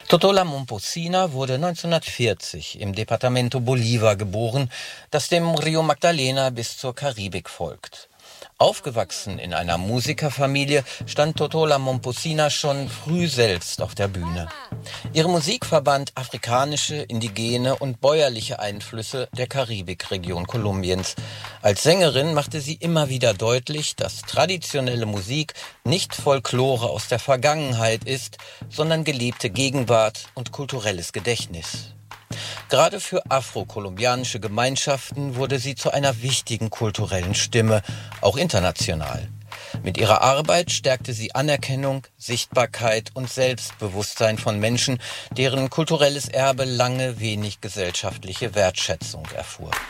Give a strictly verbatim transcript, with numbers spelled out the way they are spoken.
Totola Momposina wurde neunzehnhundertvierzig im Departamento Bolívar geboren, das dem Rio Magdalena bis zur Karibik folgt. Aufgewachsen in einer Musikerfamilie, stand Totola Momposina schon früh selbst auf der Bühne. Ihre Musik verband afrikanische, indigene und bäuerliche Einflüsse der Karibikregion Kolumbiens. Als Sängerin machte sie immer wieder deutlich, dass traditionelle Musik nicht Folklore aus der Vergangenheit ist, sondern gelebte Gegenwart und kulturelles Gedächtnis. Gerade für afro-kolumbianische Gemeinschaften wurde sie zu einer wichtigen kulturellen Stimme, auch international. Mit ihrer Arbeit stärkte sie Anerkennung, Sichtbarkeit und Selbstbewusstsein von Menschen, deren kulturelles Erbe lange wenig gesellschaftliche Wertschätzung erfuhr.